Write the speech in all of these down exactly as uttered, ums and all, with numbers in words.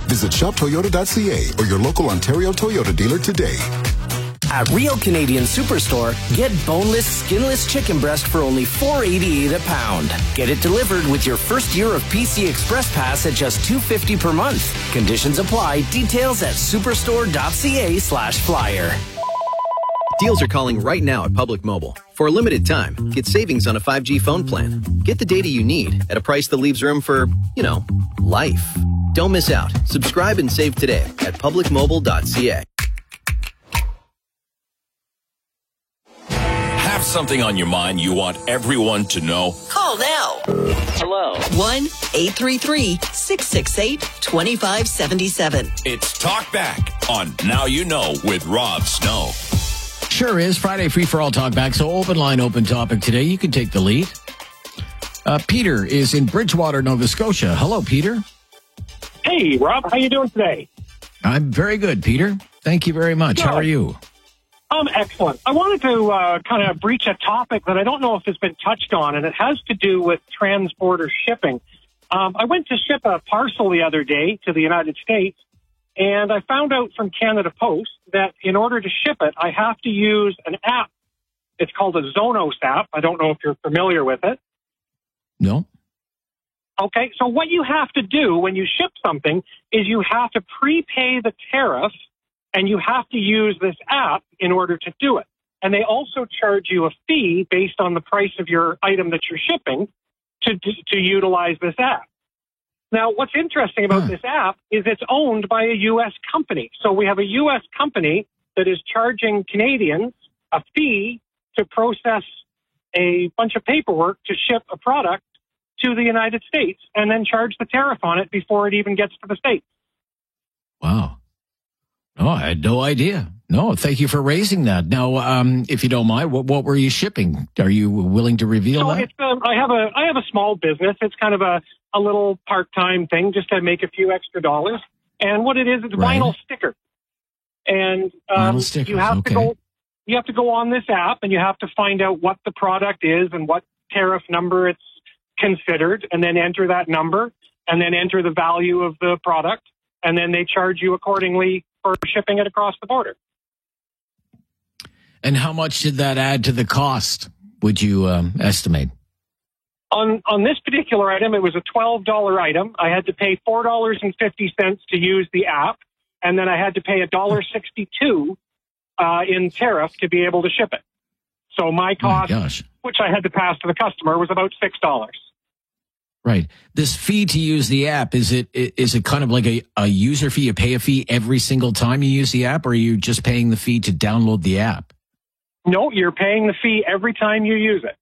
Visit shop toyota dot c a or your local Ontario Toyota dealer today. At Real Canadian Superstore, get boneless, skinless chicken breast for only four eighty-eight a pound. Get it delivered with your first year of P C Express Pass at just two fifty per month. Conditions apply. Details at superstore dot c a slash flyer. Deals are calling right now at Public Mobile. For a limited time, get savings on a five G phone plan. Get the data you need at a price that leaves room for, you know, life. Don't miss out. Subscribe and save today at public mobile dot c a. Have something on your mind you want everyone to know? Call now. Hello. one eight three three, six six eight, two five seven seven. It's Talk Back on Now You Know with Rob Snow. Sure is. Friday free for all talk back. So open line, open topic today. You can take the lead. Uh, Peter is in Bridgewater, Nova Scotia. Hello, Peter. Hey, Rob. How you doing today? I'm very good, Peter. Thank you very much. Good. How are you? Um, excellent. I wanted to uh, kind of breach a topic that I don't know if has been touched on, and it has to do with trans-border shipping. Um, I went to ship a parcel the other day to the United States, and I found out from Canada Post that in order to ship it, I have to use an app. It's called a Zonos app. I don't know if you're familiar with it. No. Okay, so what you have to do when you ship something is you have to prepay the tariff, and you have to use this app in order to do it. And they also charge you a fee based on the price of your item that you're shipping to to utilize this app. Now, what's interesting about huh. this app is it's owned by a U S company. So we have a U S company that is charging Canadians a fee to process a bunch of paperwork to ship a product to the United States and then charge the tariff on it before it even gets to the States. Wow. No, I had no idea. No, thank you for raising that. Now, um, if you don't mind, what, what were you shipping? Are you willing to reveal so that? It's, uh, I have a I have a small business. It's kind of a, a little part-time thing just to make a few extra dollars. And what it is, it's Right. vinyl sticker. And um, Vinyl stickers, you have okay. to go you have to go on this app and you have to find out what the product is and what tariff number it's considered, and then enter that number, and then enter the value of the product, and then they charge you accordingly for shipping it across the border. And how much did that add to the cost, would you um, estimate? On on this particular item, it was a twelve dollars item. I had to pay four dollars and fifty cents to use the app, and then I had to pay one dollar and sixty-two cents uh, in tariff to be able to ship it. So my cost, Oh my gosh. which I had to pass to the customer, was about six dollars. Right. This fee to use the app, is it is it kind of like a, a user fee? You pay a fee every single time you use the app, or are you just paying the fee to download the app? No, you're paying the fee every time you use it.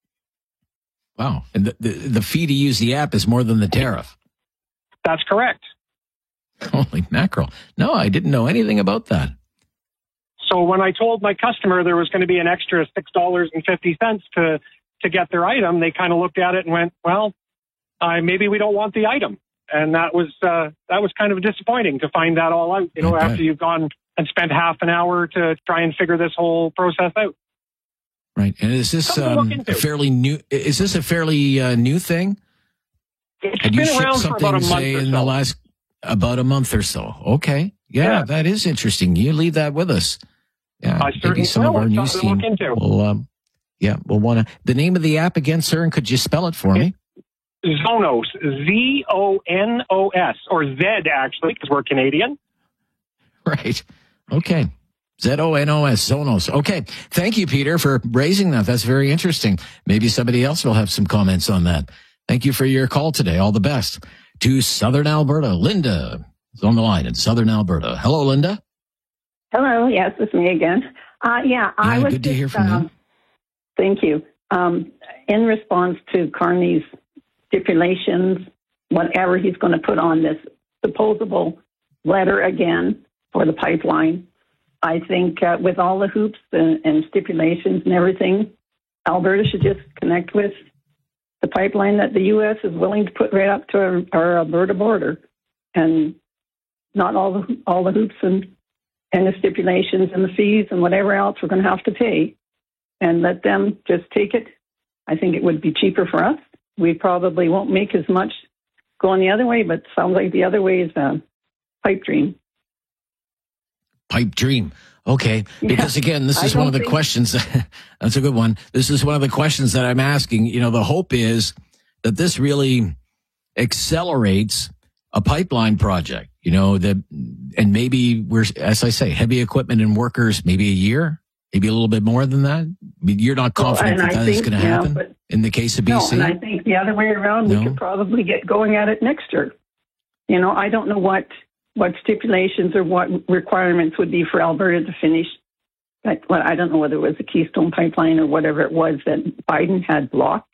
Wow. And the, the, the fee to use the app is more than the tariff. That's correct. Holy mackerel. No, I didn't know anything about that. So when I told my customer there was going to be an extra six dollars and fifty cents to, to get their item, they kind of looked at it and went, well, uh, maybe we don't want the item. And that was uh, that was kind of disappointing to find that all out, you know, Okay. after you've gone and spent half an hour to try and figure this whole process out. Right. And is this Something to look um, into. a fairly new, is this a fairly uh, new thing? It's Had you been shipped around for something, about a month say, or in so. the last, about a month or so? Okay. Yeah, Yeah. that is interesting. You leave that with us. Yeah, I maybe certainly some of will. our It's news something to team look into. will, um, yeah, we'll want to, the name of the app again, sir, and could you spell it for me? Zonos, Z O N O S, or Z actually, because we're Canadian. Right. Okay. Z O N O S, Zonos. Okay. Thank you, Peter, for raising that. That's very interesting. Maybe somebody else will have some comments on that. Thank you for your call today. All the best. To Southern Alberta, Linda is on the line in Southern Alberta. Hello, Linda. Hello. Yes, it's me again. Uh, yeah, I Yeah, was good to just, hear from um, you. Thank you. Um, in response to Carney's stipulations, whatever he's going to put on this supposable letter again for the pipeline, I think uh, with all the hoops and, and stipulations and everything, Alberta should just connect with the pipeline that the U S is willing to put right up to our, our Alberta border, and not all the all the hoops and and the stipulations and the fees and whatever else we're going to have to pay, and let them just take it. I think it would be cheaper for us. We probably won't make as much going the other way, but it sounds like the other way is uh, pipe dream. Pipe dream. Okay. Because again, this I is one of the don't think- questions. That's a good one. This is one of the questions that I'm asking. You know, the hope is that this really accelerates a pipeline project, you know, that, and maybe we're, as I say, heavy equipment and workers, maybe a year, maybe a little bit more than that. I mean, you're not confident Well, that and I that is think- going to yeah, happen but- in the case of B C? No, and I think the other way around, No? we could probably get going at it next year. You know, I don't know what, what stipulations or what requirements would be for Alberta to finish. But, well, I don't know whether it was the Keystone Pipeline or whatever it was that Biden had blocked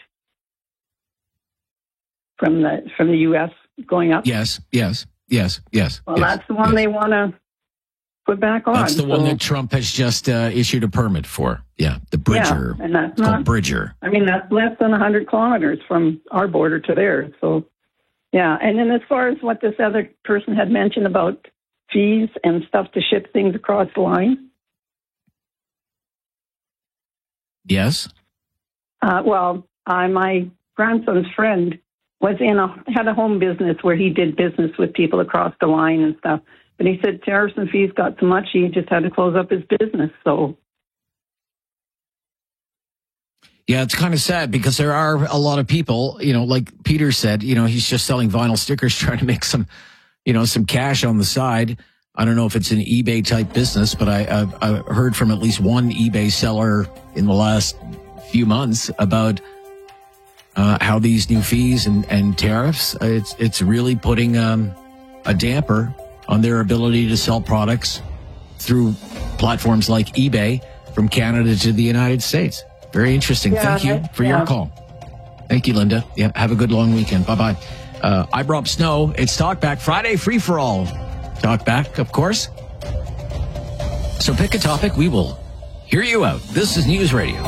from the from the U S going up. Yes, yes, yes, yes. Well, yes, that's the one yes. they want to put back on. That's the one so- that Trump has just uh, issued a permit for. Yeah, the Bridger. Yeah, and that's It's called not, Bridger. I mean, that's less than one hundred kilometers from our border to theirs. So, yeah. And then as far as what this other person had mentioned about fees and stuff to ship things across the line, Yes. uh, well, uh, my grandson's friend was in a had a home business where he did business with people across the line and stuff. But he said tariffs and fees got so much he just had to close up his business. So, Yeah, it's kind of sad because there are a lot of people, you know, like Peter said, you know, he's just selling vinyl stickers, trying to make some, you know, some cash on the side. I don't know if it's an eBay type business, but I, I've, I've heard from at least one eBay seller in the last few months about uh, how these new fees and, and tariffs, uh, it's it's really putting um, a damper on their ability to sell products through platforms like eBay from Canada to the United States. Very interesting. Yeah, Thank you I- for yeah. your call. Thank you, Linda. Yeah, have a good long weekend. Bye-bye. Uh, I'm Rob Snow. It's Talkback Friday, free for all. Talkback, of course. So pick a topic. We will hear you out. This is News Radio.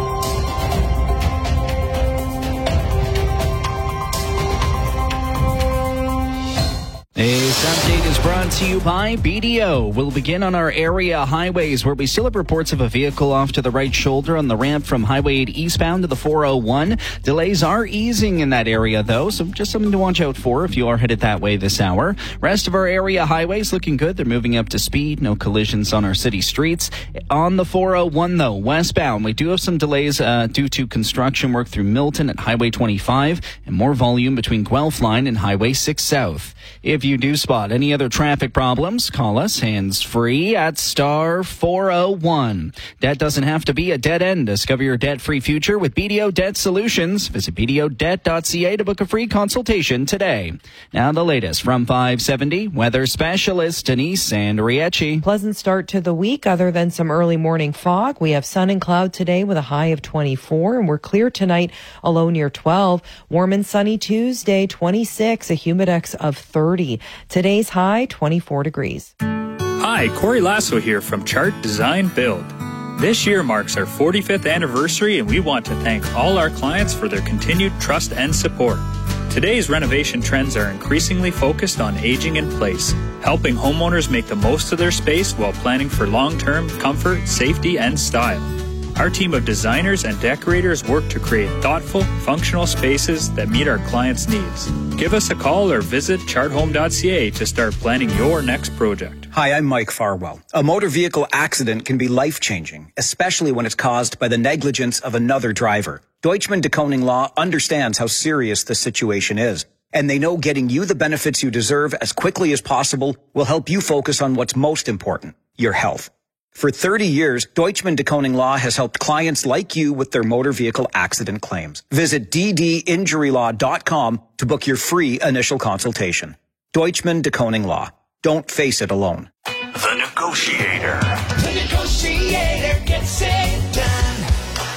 This update is brought to you by B D O. We'll begin on our area highways where we still have reports of a vehicle off to the right shoulder on the ramp from Highway eight eastbound to the four oh one. Delays are easing in that area though, so just something to watch out for if you are headed that way this hour. Rest of our area highways looking good. They're moving up to speed. No collisions on our city streets. On the four oh one though, westbound, we do have some delays uh, due to construction work through Milton at Highway twenty-five and more volume between Guelph Line and Highway six South. If you do spot any other traffic problems, call us hands-free at star four oh one. Debt doesn't have to be a dead end. Discover your debt-free future with B D O Debt Solutions. Visit b d o debt dot c a to book a free consultation today. Now the latest from five seventy, weather specialist Denise Andriecci. Pleasant start to the week other than some early morning fog. We have sun and cloud today with a high of twenty-four, and we're clear tonight, a low near twelve. Warm and sunny Tuesday, twenty-six, a humidex of thirty. Today's high, twenty-four degrees. Hi, Corey Lasso here from Chart Design Build. This year marks our forty-fifth anniversary, and we want to thank all our clients for their continued trust and support. Today's renovation trends are increasingly focused on aging in place, helping homeowners make the most of their space while planning for long-term comfort, safety, and style. Our team of designers and decorators work to create thoughtful, functional spaces that meet our clients' needs. Give us a call or visit chart home dot c a to start planning your next project. Hi, I'm Mike Farwell. A motor vehicle accident can be life-changing, especially when it's caused by the negligence of another driver. Deutschman de Koning Law understands how serious the situation is, and they know getting you the benefits you deserve as quickly as possible will help you focus on what's most important, your health. For thirty years, Deutschman de Koning Law has helped clients like you with their motor vehicle accident claims. Visit d d injury law dot com to book your free initial consultation. Deutschman de Koning Law. Don't face it alone. The Negotiator. The Negotiator gets it done.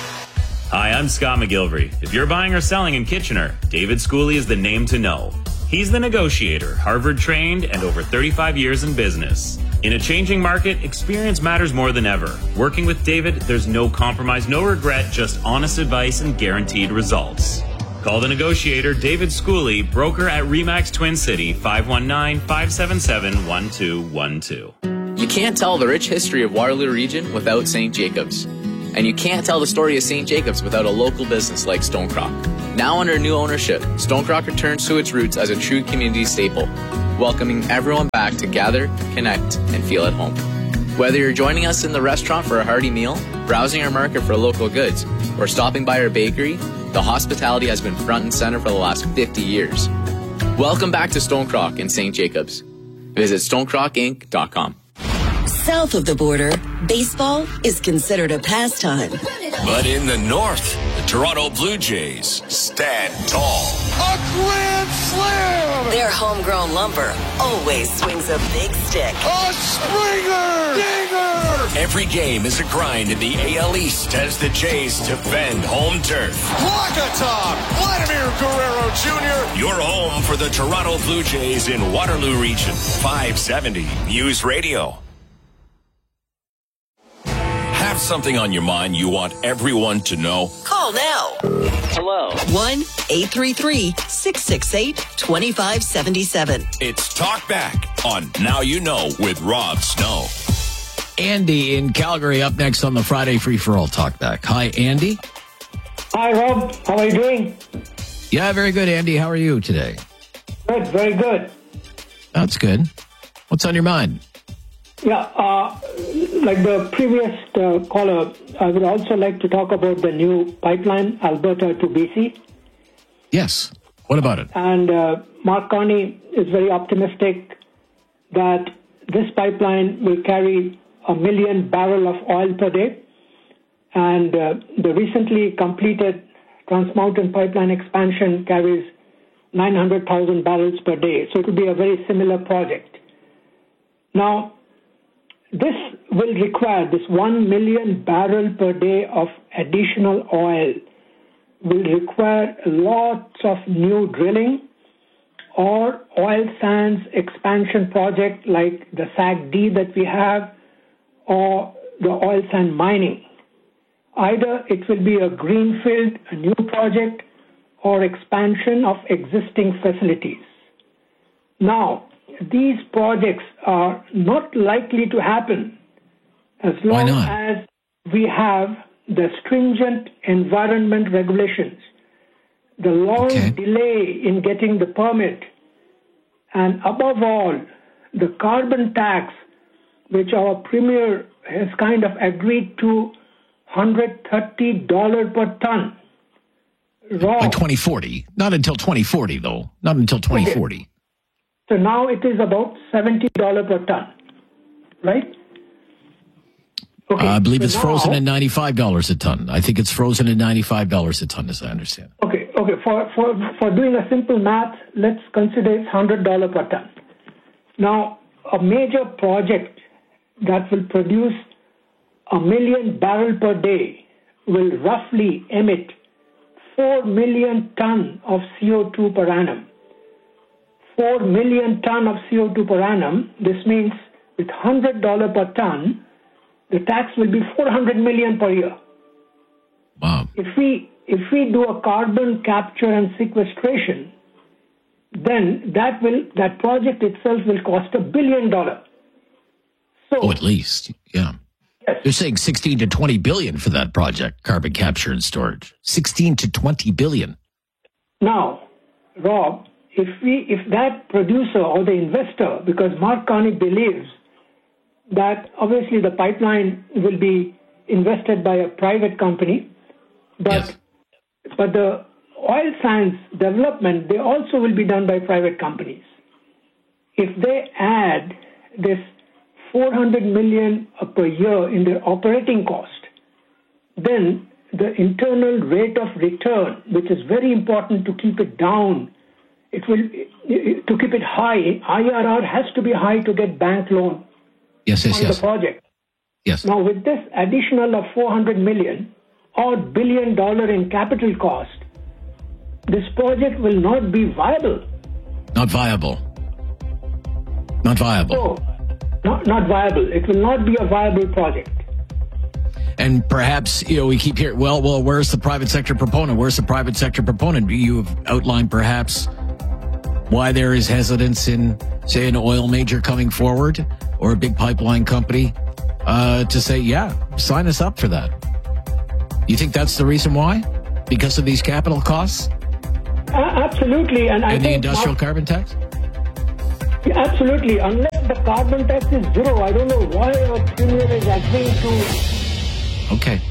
Hi, I'm Scott McGilvery. If you're buying or selling in Kitchener, David Schooley is the name to know. He's the negotiator, Harvard trained and over thirty-five years in business. In a changing market, experience matters more than ever. Working with David, there's no compromise, no regret, just honest advice and guaranteed results. Call the negotiator, David Schooley, broker at Remax Twin City, five one nine, five seven seven, one two one two. You can't tell the rich history of Waterloo Region without Saint Jacobs. And you can't tell the story of Saint Jacobs without a local business like Stonecrop. Now under new ownership, Stonecrock returns to its roots as a true community staple, welcoming everyone back to gather, connect, and feel at home. Whether you're joining us in the restaurant for a hearty meal, browsing our market for local goods, or stopping by our bakery, the hospitality has been front and center for the last fifty years. Welcome back to Stonecrock in Saint Jacobs. Visit stonecrock inc dot com. South of the border, baseball is considered a pastime. But in the north, the Toronto Blue Jays stand tall. A grand slam! Their homegrown lumber always swings a big stick. A Springer! Dinger! Every game is a grind in the A L East as the Jays defend home turf. Walk-a-top! Vladimir Guerrero Junior Your home for the Toronto Blue Jays in Waterloo Region. five seventy News Radio. Have something on your mind you want everyone to know? Call now. Hello. one eight three three, six six eight, two five seven seven. It's Talk Back on Now You Know with Rob Snow. Andy in Calgary up next on the Friday Free For All Talk Back. Hi, Andy. Hi, Rob. How are you doing? Yeah, very good, Andy. How are you today? Good, very good. That's good. What's on your mind? Yeah, uh, like the previous uh, caller, I would also like to talk about the new pipeline, Alberta to B C. Yes. What about it? And uh, Mark Carney is very optimistic that this pipeline will carry a million barrel of oil per day. And uh, the recently completed Trans Mountain pipeline expansion carries nine hundred thousand barrels per day. So it will be a very similar project. Now, this will require, this one million barrel per day of additional oil will require lots of new drilling or oil sands expansion project like the S A G D that we have or the oil sand mining. Either it will be a greenfield, a new project, or expansion of existing facilities. Now, these projects are not likely to happen as long as we have the stringent environment regulations, the long okay. delay in getting the permit, and above all, the carbon tax, which our premier has kind of agreed to one hundred thirty dollars per ton. Raw. By twenty forty. Not until twenty forty, though. Not until twenty forty. Okay. So now it is about seventy dollars per ton, right? Okay, uh, I believe so it's now, frozen at ninety-five dollars a ton. I think it's frozen at ninety-five dollars a ton, as I understand. Okay, okay. For, for, for doing a simple math, let's consider it's one hundred dollars per ton. Now, a major project that will produce a million barrel per day will roughly emit four million ton of C O two per annum. four million ton of C O two per annum, this means with one hundred dollars per ton, the tax will be four hundred million per year. Wow. If we, if we do a carbon capture and sequestration, then that will, that project itself will cost a billion dollars. So, oh, at least, yeah. Yes. They're saying sixteen to twenty billion for that project, carbon capture and storage. sixteen to twenty billion. Now, Rob, if we, if that producer or the investor, because Mark Carney believes that obviously the pipeline will be invested by a private company, but yes. but the oil sands development, they also will be done by private companies. If they add this four hundred million per year in their operating cost, then the internal rate of return, which is very important to keep it down, it will to keep it high. I R R has to be high to get bank loan yes, yes, on yes. the project. Yes. Now, with this additional of four hundred million or billion dollar in capital cost, this project will not be viable. Not viable. Not viable. So, not, not viable. It will not be a viable project. And perhaps, you know, we keep hearing, well, well, where's the private sector proponent? Where's the private sector proponent? You have outlined perhaps why there is hesitance in, say, an oil major coming forward or a big pipeline company uh, to say, yeah, sign us up for that. You think that's the reason why? Because of these capital costs? Uh, absolutely. And I And the think industrial Mark, carbon tax? Yeah, absolutely. Unless the carbon tax is zero, I don't know why our premier is agreeing to. Okay.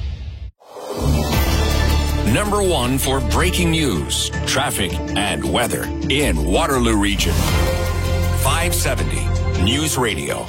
Number one for breaking news, traffic, and weather in Waterloo Region. five seventy News Radio.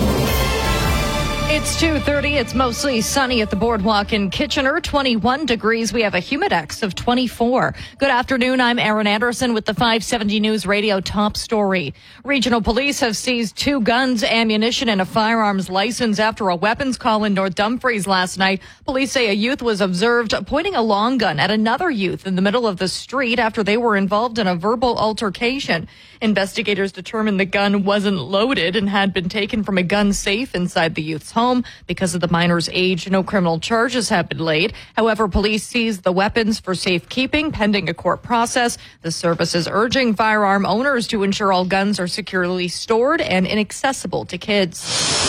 It's two thirty. It's mostly sunny at the boardwalk in Kitchener. twenty-one degrees. We have a humidex of twenty-four. Good afternoon. I'm Aaron Anderson with the five seventy News Radio top story. Regional police have seized two guns, ammunition, and a firearms license after a weapons call in North Dumfries last night. Police say a youth was observed pointing a long gun at another youth in the middle of the street after they were involved in a verbal altercation. Investigators determined the gun wasn't loaded and had been taken from a gun safe inside the youth's home. Because of the minor's age, no criminal charges have been laid. However, police seized the weapons for safekeeping pending a court process. The service is urging firearm owners to ensure all guns are securely stored and inaccessible to kids.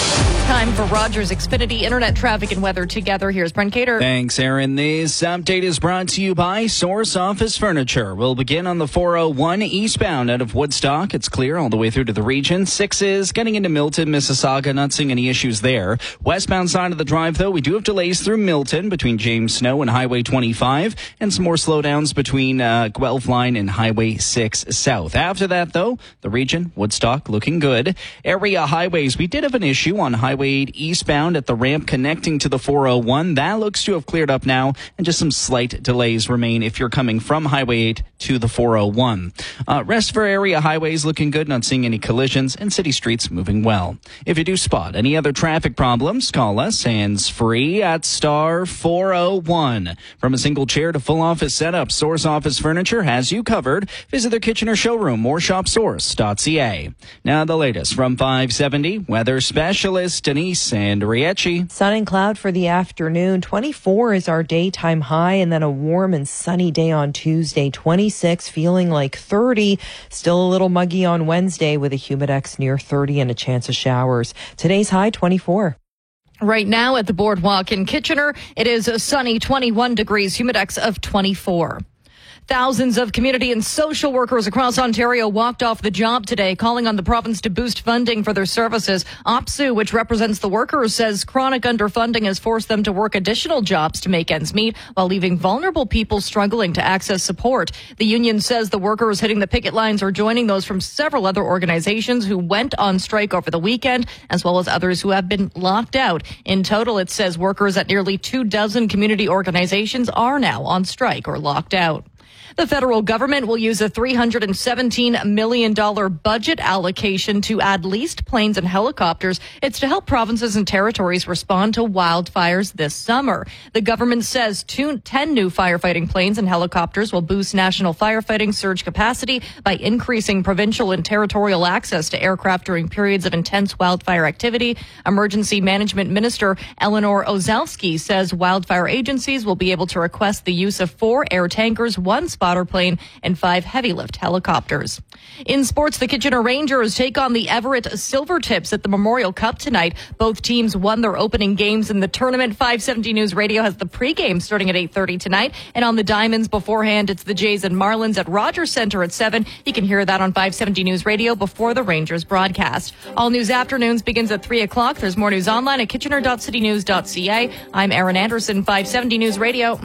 Time for Rogers Xfinity Internet traffic and weather together. Here's Brent Cater. Thanks, Aaron. This update is brought to you by Source Office Furniture. We'll begin on the four oh one eastbound out of Woodstock. It's clear all the way through to the region. Sixes getting into Milton, Mississauga. Not seeing any issues there. Westbound side of the drive, though, we do have delays through Milton between James Snow and Highway twenty-five, and some more slowdowns between uh, Guelph Line and Highway six South. After that, though, the region, Woodstock, looking good. Area highways, we did have an issue on Highway eight eastbound at the ramp connecting to the four oh one. That looks to have cleared up now, and just some slight delays remain if you're coming from Highway eight to the four oh one. Uh, rest of our area highways looking good, not seeing any collisions, and city streets moving well. If you do spot any other traffic problems, call us hands-free at star four oh one. From a single chair to full office setup, Source Office Furniture has you covered. Visit their Kitchener showroom or shop source dot c a. Now the latest from five seventy weather specialist Denise Andriecci. Sun and cloud for the afternoon. twenty-four is our daytime high, and then a warm and sunny day on Tuesday. twenty-six, feeling like thirty. Still a little muggy on Wednesday with a humidex near thirty and a chance of showers. Today's high, twenty-four. Right now at the boardwalk in Kitchener, it is a sunny twenty-one degrees, humidex of twenty-four. Thousands of community and social workers across Ontario walked off the job today, calling on the province to boost funding for their services. OPSU, which represents the workers, says chronic underfunding has forced them to work additional jobs to make ends meet while leaving vulnerable people struggling to access support. The union says the workers hitting the picket lines are joining those from several other organizations who went on strike over the weekend, as well as others who have been locked out. In total, it says workers at nearly two dozen community organizations are now on strike or locked out. The federal government will use a three hundred seventeen million dollars budget allocation to add leased planes and helicopters. It's to help provinces and territories respond to wildfires this summer. The government says two, ten new firefighting planes and helicopters will boost national firefighting surge capacity by increasing provincial and territorial access to aircraft during periods of intense wildfire activity. Emergency Management Minister Eleanor Ozalski says wildfire agencies will be able to request the use of four air tankers, one spotter plane, and five heavy lift helicopters. In sports, the Kitchener Rangers take on the Everett Silvertips at the Memorial Cup tonight. Both teams won their opening games in the tournament. five seventy News Radio has the pregame starting at eight thirty tonight. And on the Diamonds beforehand, it's the Jays and Marlins at Rogers Center at seven. You can hear that on five seventy News Radio before the Rangers broadcast. All News Afternoons begins at three o'clock. There's more news online at kitchener dot city news dot c a. I'm Aaron Anderson, five seventy News Radio.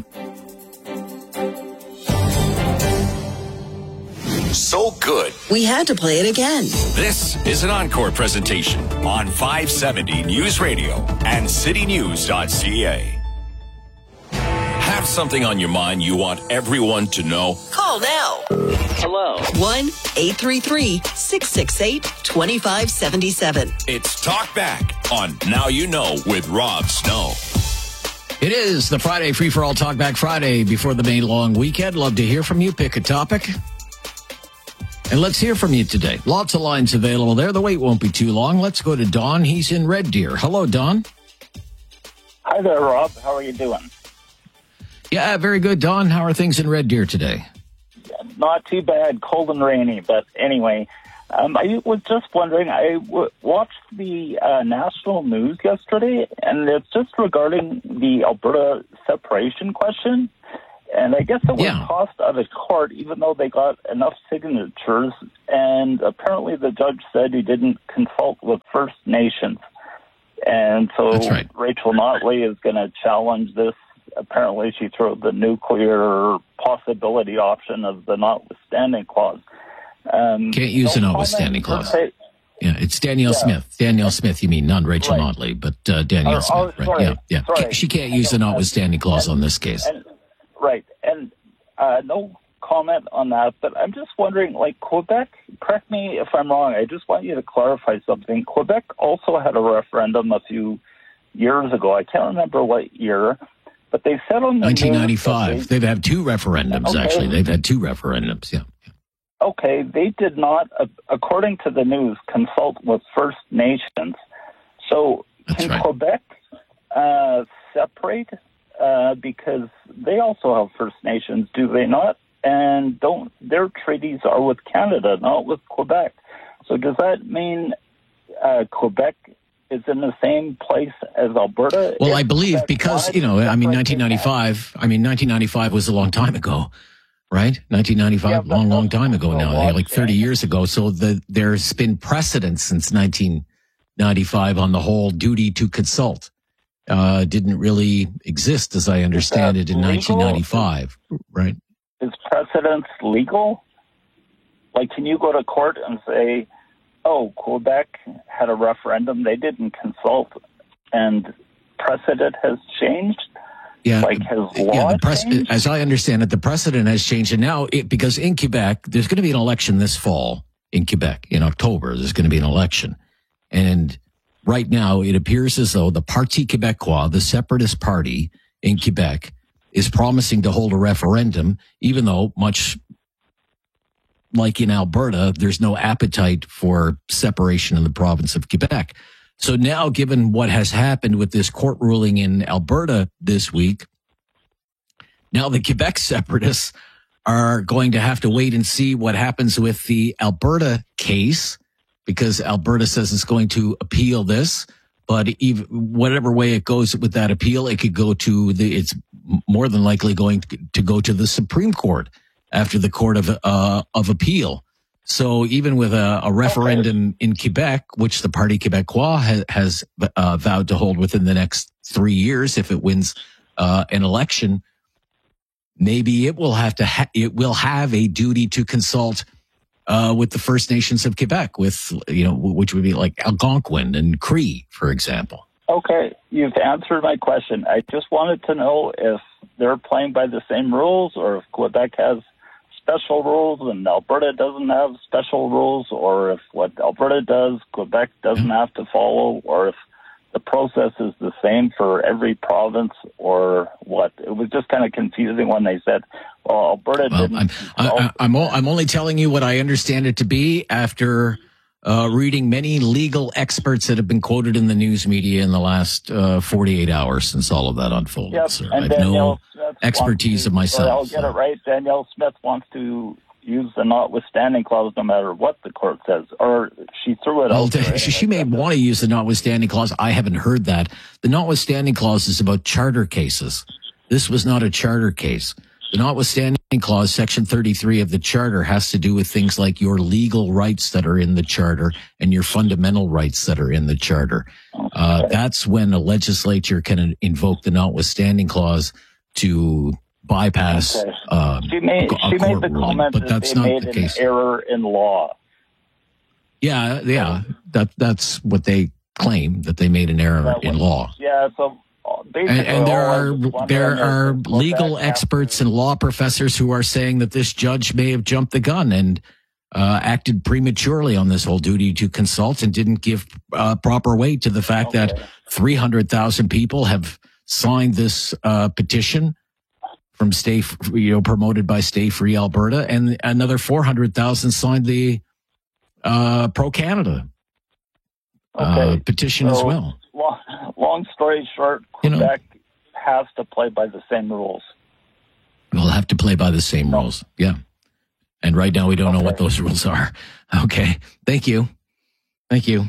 So good, we had to play it again. This is an encore presentation on five seventy News Radio and city news dot c a. Have something on your mind you want everyone to know? Call now. Hello. one eight three three, six six eight, two five seven seven. It's Talk Back on Now You Know with Rob Snow. It is the Friday Free for All Talk Back Friday before the May long weekend. Love to hear from you. Pick a topic. And let's hear from you today. Lots of lines available there. The wait won't be too long. Let's go to Don. He's in Red Deer. Hello, Don. Hi there, Rob. How are you doing? Yeah, very good, Don. How are things in Red Deer today? Not too bad. Cold and rainy. But anyway, um, I was just wondering, I w- watched the uh, national news yesterday, and it's just regarding the Alberta separation question. And I guess it was Yeah. tossed out of court, even though they got enough signatures. And apparently the judge said he didn't consult with First Nations. And so That's right. Rachel Notley is going to challenge this. Apparently she threw the nuclear possibility option of the notwithstanding clause. Um, Can't use no a notwithstanding comment clause. per se. Yeah, it's Danielle Yeah. Smith. Danielle Smith, you mean, not Rachel Right. Notley, but uh, Danielle Oh, Smith. oh, Right? sorry. Yeah, yeah. Sorry. She can't use the notwithstanding clause on this case. And, right. And uh, no comment on that, but I'm just wondering, like, Quebec, correct me if I'm wrong, I just want you to clarify something. Quebec also had a referendum a few years ago. I can't remember what year, but they said on the nineteen news ninety-five. that they- They've had two referendums, Okay. actually. They've had two referendums, yeah. Okay, they did not, uh, according to the news, consult with First Nations. So That's can right. Quebec uh, separate? Uh, because they also have First Nations, do they not? And don't their treaties are with Canada, not with Quebec. So does that mean uh, Quebec is in the same place as Alberta? Well, If I believe that's because, not you know, I mean, separate, nineteen ninety-five, I mean, nineteen ninety-five was a long time ago, right? nineteen ninety-five, Yeah, but long, long time ago a now, lot like thirty years ago. So the, there's been precedent since nineteen ninety-five on the whole duty to consult. Uh, didn't really exist, as I understand it, in legal? nineteen ninety-five, right? Is precedence legal? Like, can you go to court and say, oh, Quebec had a referendum, they didn't consult, and precedent has changed? Yeah, Like, has law yeah. The press, changed? as I understand it, the precedent has changed, and now it, because in Quebec, there's going to be an election this fall in Quebec in October. There's going to be an election, and right now it appears as though the Parti Québécois, the separatist party in Quebec, is promising to hold a referendum, even though much like in Alberta, there's no appetite for separation in the province of Quebec. So now, given what has happened with this court ruling in Alberta this week, now the Quebec separatists are going to have to wait and see what happens with the Alberta case, because Alberta says it's going to appeal this. But even whatever way it goes with that appeal, it could go to the, it's more than likely going to, to go to the Supreme Court after the Court of, uh, of Appeal. So even with a, a referendum in Quebec, which the Parti Québécois has, has uh, vowed to hold within the next three years, if it wins uh, an election, maybe it will have to, ha- it will have a duty to consult uh, with the First Nations of Quebec, with, you know, which would be like Algonquin and Cree, for example. Okay, you've answered my question. I just wanted to know if they're playing by the same rules, or if Quebec has special rules and Alberta doesn't have special rules, or if what Alberta does, Quebec doesn't have to follow, or if the process is the same for every province, or what. It was just kind of confusing when they said, well, Alberta Well, didn't. I'm, I, I'm, o- I'm only telling you what I understand it to be after uh, reading many legal experts that have been quoted in the news media in the last uh, forty-eight hours since all of that unfolded. Yep, sir. and I have no Danielle Smith expertise wants of to, or I'll myself. get it right. Danielle Smith wants to use the notwithstanding clause no matter what the court says, or she threw it Well, out. there. she may want to use the notwithstanding clause. I haven't heard that. The notwithstanding clause is about charter cases. This was not a charter case. The notwithstanding clause, section thirty-three of the charter, has to do with things like your legal rights that are in the charter and your fundamental rights that are in the charter. Uh, that's when a legislature can invoke the notwithstanding clause to bypass Okay. um, She made, a she made court the ruling, comment but that that's they not made the an case. error in law. Yeah, yeah, that that's what they claim, that they made an error That in was- law. Yeah, so basically, And, and there all I are was wondering there is are if Quebec legal has experts and law professors who are saying that this judge may have jumped the gun and uh, acted prematurely on this whole duty to consult and didn't give uh, proper weight to the fact that three hundred thousand people have signed this uh, petition from Stay, F- you know, promoted by Stay Free Alberta, and another four hundred thousand signed the uh, Pro Canada uh, Okay. petition as So, well. Long, long story short, You know. Quebec has to play by the same rules. We'll have to play by the same rules. Yeah. And right now we don't know what those rules are. Okay. Thank you. Thank you.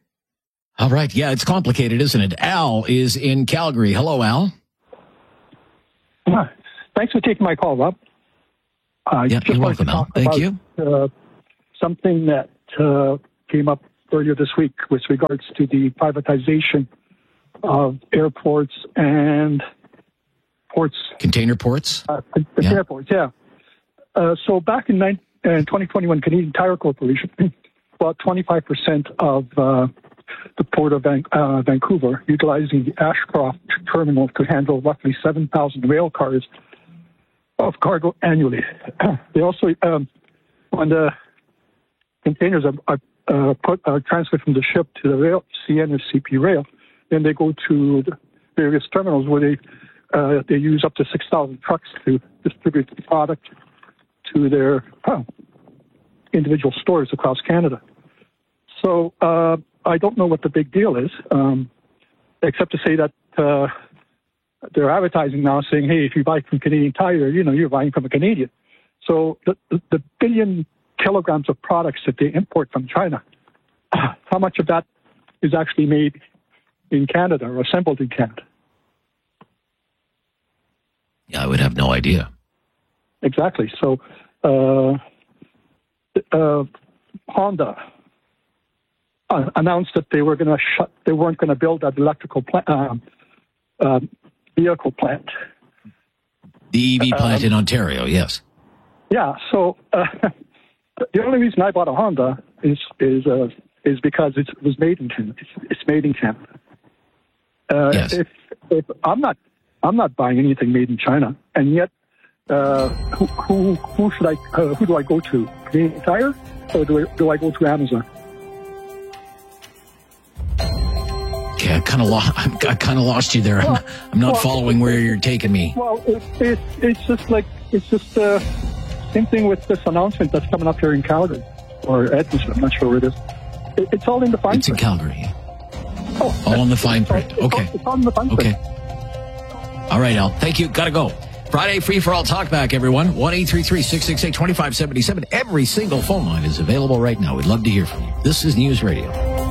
All right. Yeah, it's complicated, isn't it? Al is in Calgary. Hello, Al. thanks for taking my call, Rob. Uh, Yeah, just you're wanted to welcome, Al. talk Thank about, you. Uh, something that uh, came up earlier this week with regards to the privatization of airports and ports. Container ports? Uh, container ports, yeah. Uh, so back in, nine, in twenty twenty-one, Canadian Tire Corporation bought twenty-five percent of uh, the Port of Van, uh, Vancouver, utilizing the Ashcroft terminal to handle roughly seven thousand rail cars of cargo annually. They also, um, when the containers are, are uh, put are transferred from the ship to the rail, C N or C P rail, then they go to the various terminals where they uh, they use up to six thousand trucks to distribute the product to their uh, individual stores across Canada. So uh, I don't know what the big deal is, um, except to say that uh, they're advertising now saying, hey, if you buy from Canadian Tire, you know, you're buying from a Canadian. So the, the, the billion kilograms of products that they import from China, how much of that is actually made in Canada or assembled in Canada? Yeah, I would have no idea. Exactly. So uh, uh, Honda uh, announced that they were going to shut. They weren't going to build that electrical plant, um, uh, vehicle plant. The E V plant Um, in Ontario, yes. Yeah. So uh, the only reason I bought a Honda is is uh, is because it was made in Canada. It's, it's made in Canada. Uh, Yes. If, if I'm not I'm not buying anything made in China, and yet uh, who, who who should I uh, who do I go to? Canadian Tire, or do I do I go to Amazon? Okay, I kind of lost. I kind of lost you there. I'm, Well, I'm not well, following where you're taking me. Well, it, it, it's just like it's just uh, same thing with this announcement that's coming up here in Calgary or Edmonton. I'm not sure where it is. It, it's all in the fine It's in print. Calgary. Oh, All in the fine print. it's all- Okay. It's all in the fine print. Okay. All right, Al. Thank you. Gotta go. Friday free for all talk back, everyone. one eight three three, six six eight, two five seven seven. Every single phone line is available right now. We'd love to hear from you. This is News Radio.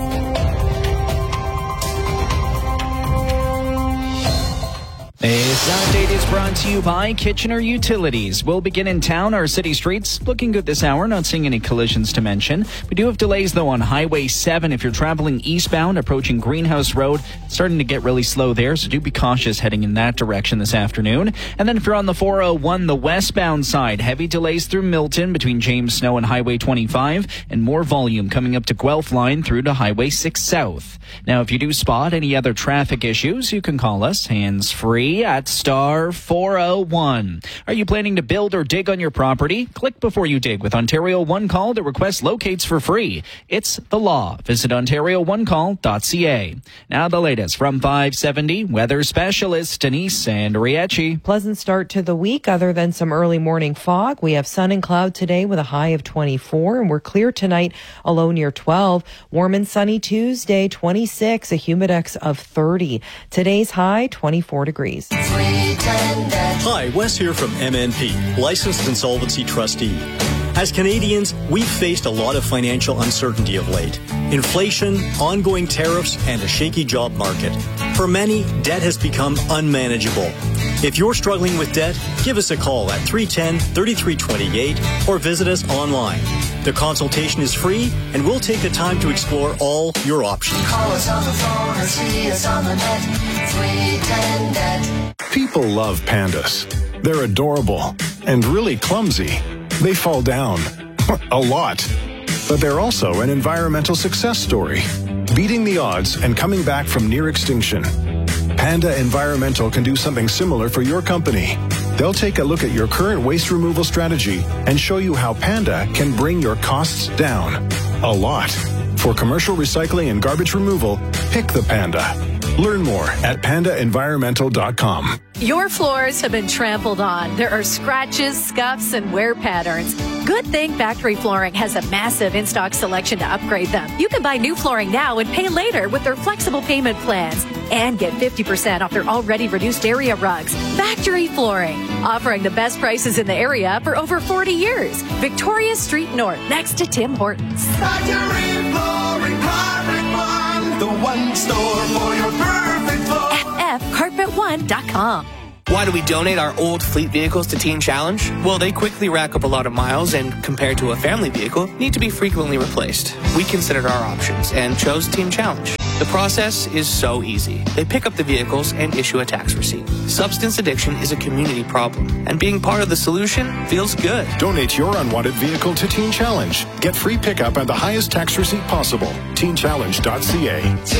This update is brought to you by Kitchener Utilities. We'll begin in town. Our city streets looking good this hour. Not seeing any collisions to mention. We do have delays, though, on Highway seven. If you're traveling eastbound, approaching Greenhouse Road, starting to get really slow there, so do be cautious heading in that direction this afternoon. And then if you're on the four oh one, the westbound side, heavy delays through Milton between James Snow and Highway twenty-five, and more volume coming up to Guelph Line through to Highway six South. Now, if you do spot any other traffic issues, you can call us hands-free at star four oh one. Are you planning to build or dig on your property? Click before you dig with Ontario One Call to request locates for free. It's the law. Visit ontario one call dot c a. Now the latest from five seventy weather specialist Denise Andriecci. Pleasant start to the week other than some early morning fog. We have sun and cloud today with a high of twenty-four, and we're clear tonight, a low near twelve. Warm and sunny Tuesday, twenty-six, a humidex of thirty. Today's high, twenty-four degrees. Hi, Wes here from M N P, Licensed Insolvency Trustee. As Canadians, we've faced a lot of financial uncertainty of late. Inflation, ongoing tariffs, and a shaky job market. For many, debt has become unmanageable. If you're struggling with debt, give us a call at three one zero, three three two eight or visit us online. The consultation is free, and we'll take the time to explore all your options. Call us on the phone or see us on the net. three ten net. People love pandas. They're adorable and really clumsy. They fall down a lot. But they're also an environmental success story, beating the odds and coming back from near extinction. Panda Environmental can do something similar for your company. They'll take a look at your current waste removal strategy and show you how Panda can bring your costs down a lot. For commercial recycling and garbage removal, pick the Panda. Learn more at panda environmental dot com. Your floors have been trampled on. There are scratches, scuffs, and wear patterns. Good thing Factory Flooring has a massive in-stock selection to upgrade them. You can buy new flooring now and pay later with their flexible payment plans. And get fifty percent off their already reduced area rugs. Factory Flooring, offering the best prices in the area for over forty years. Victoria Street North, next to Tim Hortons. Factory Flooring, Carpet One, the one store for your perfect floor. F F carpet one dot com. Why do we donate our old fleet vehicles to Teen Challenge? Well, they quickly rack up a lot of miles and, compared to a family vehicle, need to be frequently replaced. We considered our options and chose Teen Challenge. The process is so easy. They pick up the vehicles and issue a tax receipt. Substance addiction is a community problem, and being part of the solution feels good. Donate your unwanted vehicle to Teen Challenge. Get free pickup and the highest tax receipt possible. teen challenge dot c a.